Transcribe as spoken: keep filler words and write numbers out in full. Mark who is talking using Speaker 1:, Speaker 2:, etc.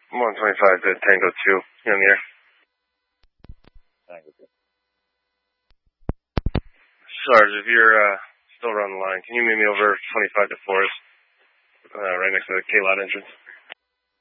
Speaker 1: I'm on twenty-five to Tango two. You on the air?
Speaker 2: Tango two.
Speaker 1: Sarge, if you're uh, still around the line, can you meet me over twenty-five to Forest, uh, right next to the K-Lot entrance?